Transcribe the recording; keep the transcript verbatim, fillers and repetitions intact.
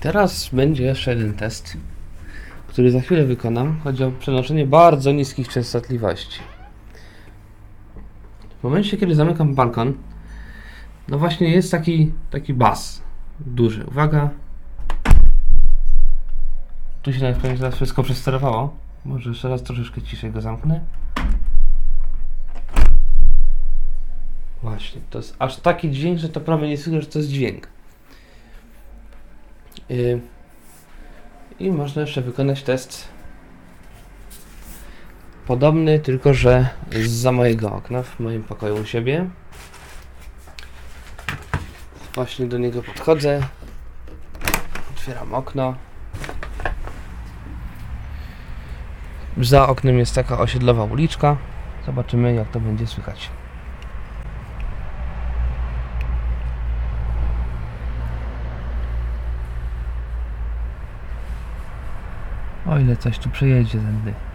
Teraz będzie jeszcze jeden test, który za chwilę wykonam. Chodzi o przenoszenie bardzo niskich częstotliwości. W momencie, kiedy zamykam balkon, no właśnie jest taki, taki bas duży. Uwaga. Tu się nawet pewnie teraz wszystko przesterowało. Może jeszcze raz troszeczkę ciszej go zamknę. Właśnie, to jest aż taki dźwięk, że to prawie nie słyszę, że to jest dźwięk. Yy. I można jeszcze wykonać test podobny, tylko że zza mojego okna, w moim pokoju u siebie. Właśnie do niego podchodzę. Otwieram okno. Za oknem jest taka osiedlowa uliczka. Zobaczymy, jak to będzie słychać. O ile coś tu przejedzie tędy.